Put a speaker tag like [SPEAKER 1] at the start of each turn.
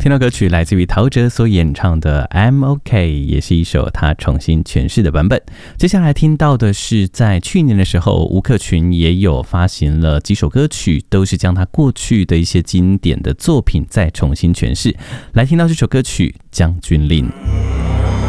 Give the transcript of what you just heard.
[SPEAKER 1] 听到歌曲来自于陶喆所演唱的 I'm OK， 也是一首他重新诠释的版本。接下来听到的是在去年的时候，吴克群也有发行了几首歌曲，都是将他过去的一些经典的作品再重新诠释。来听到这首歌曲《将军令》。